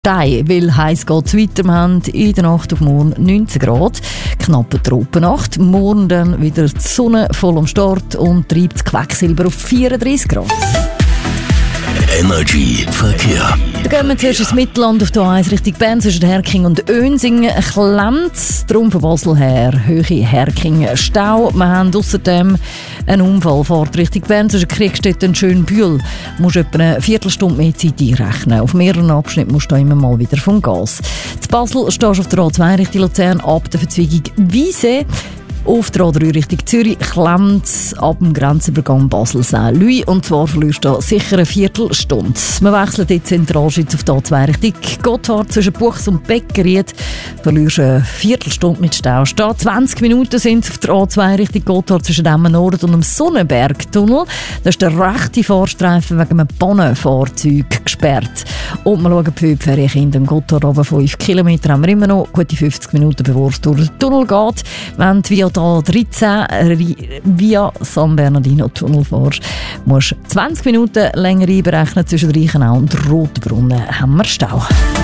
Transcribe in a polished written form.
Stein, weil heiß geht es weiter. Wir haben in der Nacht auf morgen 19 Grad, knappe Tropennacht. Morgen dann wieder die Sonne voll am Start und treibt das Quecksilber auf 34 Grad. Energy Verkehr. Da gehen wir zuerst ins Mittelland auf der A1 Richtung Bern zwischen Herking und Önsingen. Klemmt darum von Basel her Höhe Herking Stau. Wir haben außerdem einen Unfall fährt Richtung Bern zwischen Kriegstedt und Schönbühl. Du musst etwa eine Viertelstunde mehr Zeit einrechnen. Auf mehreren Abschnitten musst du immer mal wieder vom Gas. In Basel stehst du auf der A2 Richtung Luzern ab der Verzweigung Wiese. Auf der A3 Richtung Zürich klemmt ab dem Grenzübergang Basel-Saint-Louis und zwar verlierst du sicher eine Viertelstunde. Wir wechseln die Zentralschweiz auf die A2 Richtung Gotthard zwischen Buchs und Beckeried. Verlierst eine Viertelstunde mit Stau. 20 Minuten sind es auf der A2 Richtung Gotthard zwischen Emmen Nord und dem Sonnenbergtunnel. Da ist der rechte Fahrstreifen wegen einem Pannenfahrzeug gesperrt. Und wir schauen für die Ferienkinder im Gotthard runter. 5 Kilometer haben wir immer noch, gute 50 Minuten bevor es durch den Tunnel geht. Wenn du via A13 via San Bernardino-Tunnel fährst, musst du 20 Minuten länger einberechnen. Zwischen Reichenau und Rotenbrunnen haben wir Stau.